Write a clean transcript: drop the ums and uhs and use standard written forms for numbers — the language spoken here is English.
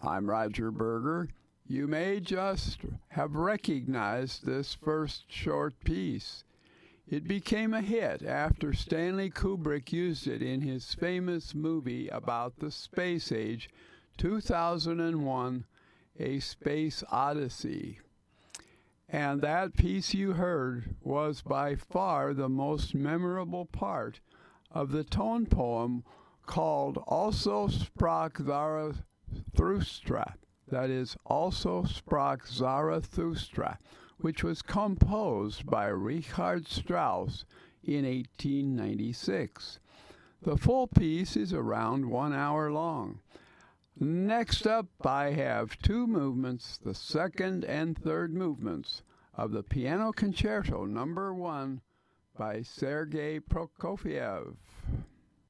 I'm Roger Berger. You may just have recognized this first short piece. It became a hit after Stanley Kubrick used it in his famous movie about the space age, 2001: A Space Odyssey. And that piece you heard was by far the most memorable part of the tone poem called Also sprach Zarathustra, that is, Also sprach Zarathustra, which was composed by Richard Strauss in 1896. The full piece is around 1 hour long. Next up, I have two movements, the second and third movements of the Piano Concerto No. 1 by Sergei Prokofiev.